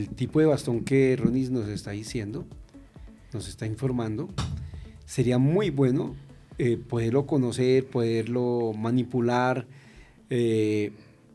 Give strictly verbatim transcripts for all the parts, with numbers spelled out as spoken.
el tipo de bastón que Ronis nos está diciendo, nos está informando, sería muy bueno eh, poderlo conocer, poderlo manipular, eh,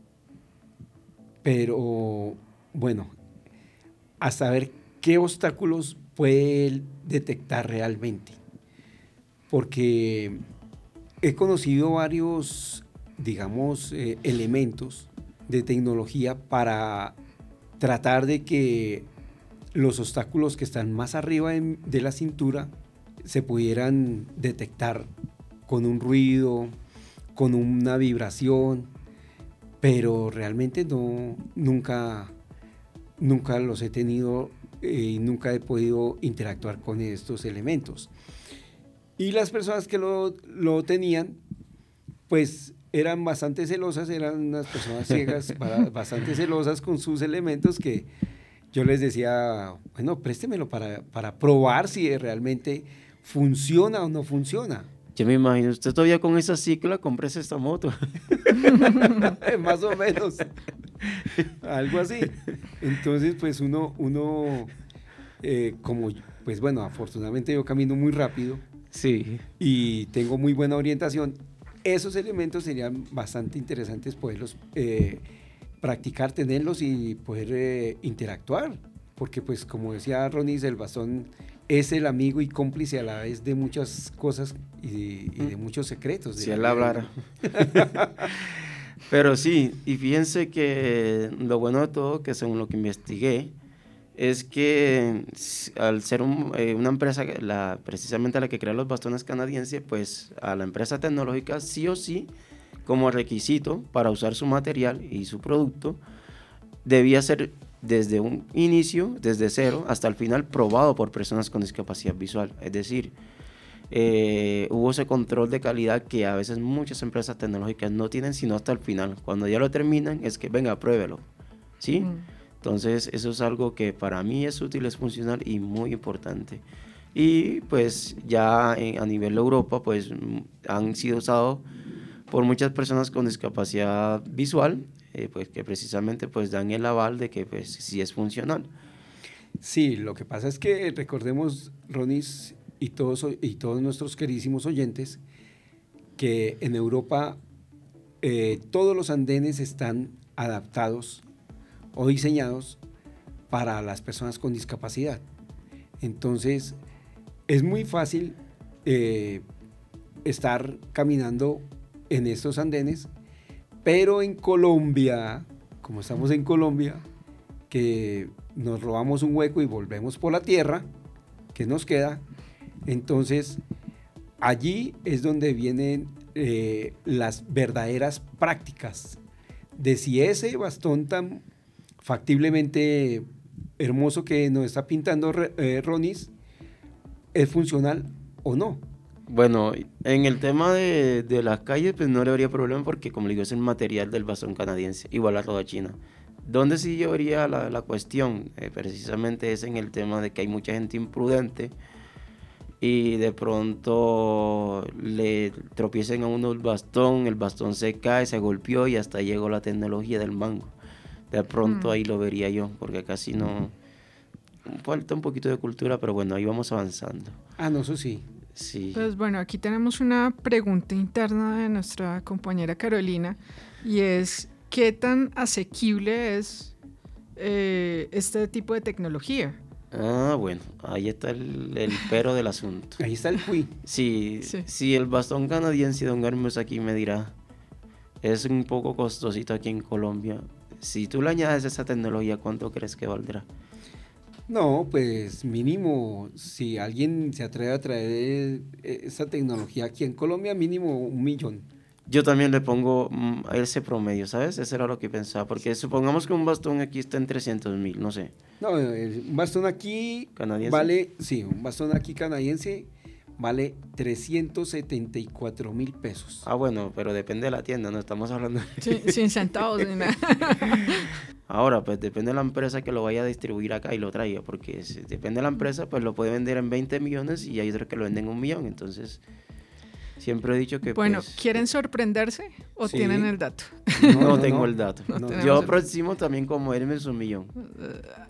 pero bueno, hasta ver qué obstáculos puede él detectar realmente. Porque he conocido varios, digamos, eh, elementos de tecnología para tratar de que los obstáculos que están más arriba de, de la cintura se pudieran detectar con un ruido, con una vibración, pero realmente no, nunca, nunca los he tenido y eh, nunca he podido interactuar con estos elementos. Y las personas que lo, lo tenían, pues eran bastante celosas, eran unas personas ciegas, para, bastante celosas con sus elementos, que yo les decía, bueno, préstemelo para, para probar si realmente funciona o no funciona. Yo me imagino, usted todavía con esa cicla, cómprese esta moto. Más o menos, algo así. Entonces, pues uno, uno eh, como, pues bueno, afortunadamente yo camino muy rápido. Sí. Y tengo muy buena orientación. Esos elementos serían bastante interesantes poderlos eh, practicar, tenerlos y poder eh, interactuar, porque pues como decía Ronis, el bastón es el amigo y cómplice a la vez de muchas cosas y de, y de muchos secretos. Si él hablara. Pero sí, y fíjense que lo bueno de todo, que según lo que investigué, es que al ser un, eh, una empresa, la, precisamente la que crea los bastones canadienses, pues a la empresa tecnológica sí o sí, como requisito para usar su material y su producto, debía ser desde un inicio, desde cero, hasta el final probado por personas con discapacidad visual. Es decir, eh, hubo ese control de calidad que a veces muchas empresas tecnológicas no tienen, sino hasta el final. Cuando ya lo terminan, es que venga, pruébelo, ¿sí? Mm. Entonces, eso es algo que para mí es útil, es funcional y muy importante. Y pues ya en, a nivel de Europa, pues han sido usados por muchas personas con discapacidad visual, eh, pues que precisamente pues dan el aval de que pues sí es funcional. Sí, lo que pasa es que recordemos, Ronis y todos, y todos nuestros queridísimos oyentes, que en Europa eh, todos los andenes están adaptados o diseñados para las personas con discapacidad. Entonces, es muy fácil eh, estar caminando en estos andenes, pero en Colombia, como estamos en Colombia, que nos robamos un hueco y volvemos por la tierra, que nos queda, entonces allí es donde vienen eh, las verdaderas prácticas de si ese bastón tan factiblemente hermoso que nos está pintando eh, Ronis es funcional o no. Bueno, en el tema de, de las calles pues no le habría problema porque como le digo es el material del bastón canadiense, igual la roda china. ¿Dónde sí yo vería la, la cuestión? Eh, precisamente es en el tema de que hay mucha gente imprudente y de pronto le tropiecen a uno el bastón, el bastón se cae, se golpeó y hasta llegó la tecnología del mango. De pronto mm. ahí lo vería yo, porque casi no... Falta un poquito de cultura, pero bueno, ahí vamos avanzando. Ah, no, eso sí. Sí. Pues bueno, aquí tenemos una pregunta interna de nuestra compañera Carolina y es, ¿qué tan asequible es eh, este tipo de tecnología? Ah, bueno, ahí está el, el pero del asunto. Ahí está el cuy. Sí, sí, sí, el bastón canadiense, don Hermes aquí me dirá, es un poco costosito aquí en Colombia. Si tú le añades esa tecnología, ¿cuánto crees que valdrá? No, pues mínimo, si alguien se atreve a traer esa tecnología aquí en Colombia, mínimo un millón. Yo también le pongo mm, ese promedio, ¿sabes? Eso era lo que pensaba, porque supongamos que un bastón aquí está en trescientos mil, no sé. No, un bastón aquí ¿canadiense? Vale, sí, un bastón aquí canadiense vale trescientos setenta y cuatro mil pesos. Ah, bueno, pero depende de la tienda, no estamos hablando de... Sí, sin centavos ni nada. Ahora, pues depende de la empresa que lo vaya a distribuir acá y lo traiga, porque si depende de la empresa, pues lo puede vender en veinte millones y hay otros que lo venden en un millón, entonces siempre he dicho que bueno, pues... ¿quieren sorprenderse o sí. tienen el dato? No, no tengo no, el dato. No no. Yo aproximo también como Hermes un millón.